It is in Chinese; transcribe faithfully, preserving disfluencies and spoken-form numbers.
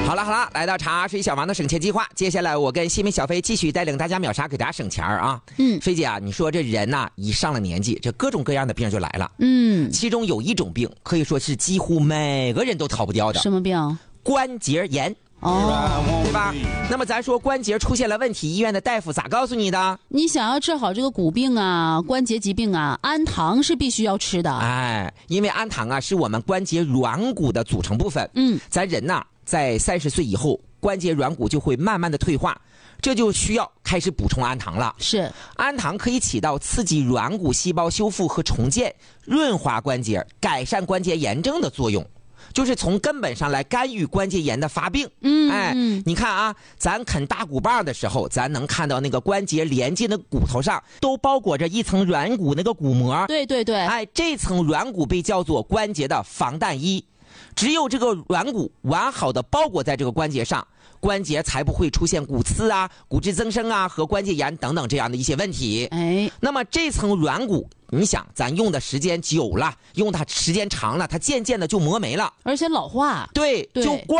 好了好了，来到茶水小王的省钱计划，接下来我跟西梅小飞继续带领大家秒杀，给大家省钱啊。嗯，飞姐啊，你说这人呐、啊，一上了年纪，这各种各样的病就来了。嗯，其中有一种病可以说是几乎每个人都逃不掉的。 什么病？ 关节炎。哦，对吧？那么咱说关节出现了问题，医院的大夫咋告诉你的？ 你想要治好这个骨病啊、关节疾病啊，氨糖是必须要吃的。 哎，因为氨糖啊是我们关节软骨的组成部分。嗯，咱人呐、啊，在三十岁以后，关节软骨就会慢慢的退化，这就需要开始补充氨糖了。 是， 氨糖可以起到刺激软骨细胞修复和重建、润滑关节、改善关节炎症的作用。就是从根本上来干预关节炎的发病。嗯，哎，你看啊，咱啃大骨棒的时候，咱能看到那个关节连接的骨头上都包裹着一层软骨那个骨膜。 对对对， 哎，这层软骨被叫做关节的防弹衣。只有这个软骨完好的包裹在这个关节上，关节才不会出现骨刺啊、骨质增生啊和关节炎等等这样的一些问题。哎，那么这层软骨，你想咱用的时间久了，用它时间长了，它渐渐的就磨没了， 而且老化。 对， 对就光